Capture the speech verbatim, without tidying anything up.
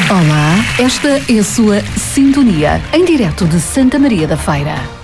Olá, esta é a sua Sintonia, em direto de Santa Maria da Feira.